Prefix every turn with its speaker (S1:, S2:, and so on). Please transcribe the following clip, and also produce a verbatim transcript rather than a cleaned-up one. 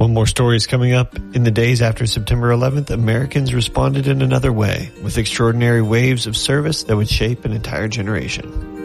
S1: Well, more stories coming up. In the days after September eleventh, Americans responded in another way, with extraordinary waves of service that would shape an entire generation.